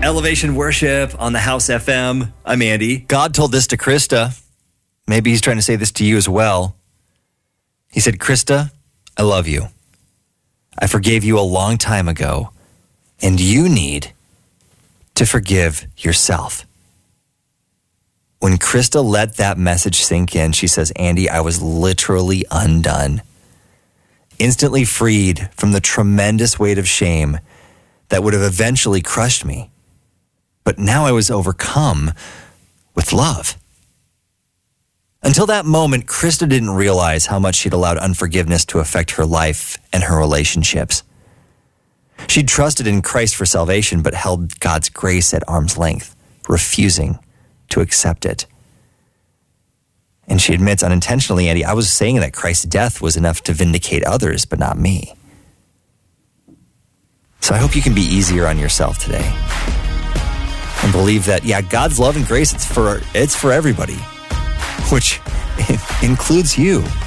Elevation Worship on the House FM. I'm Andy. God told this to Krista. Maybe he's trying to say this to you as well. He said, Krista, I love you. I forgave you a long time ago, and you need to forgive yourself. When Krista let that message sink in, she says, Andy, I was literally undone. Instantly freed from the tremendous weight of shame that would have eventually crushed me. But now I was overcome with love. Until that moment, Krista didn't realize how much she'd allowed unforgiveness to affect her life and her relationships. She'd trusted in Christ for salvation, but held God's grace at arm's length, refusing to accept it. And she admits unintentionally, Andy, I was saying that Christ's death was enough to vindicate others, but not me. So I hope you can be easier on yourself today. And believe that, God's love and grace, it's for everybody, which includes you.